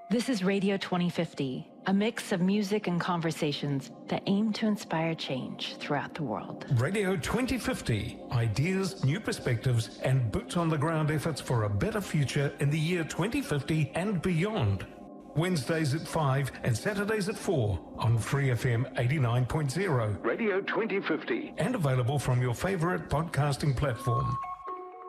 This is Radio 2050, a mix of music and conversations that aim to inspire change throughout the world. Radio 2050, ideas, new perspectives, and boots-on-the-ground efforts for a better future in the year 2050 and beyond. Wednesdays at 5 and Saturdays at 4 on Free FM 89.0. Radio 2050. And available from your favourite podcasting platform.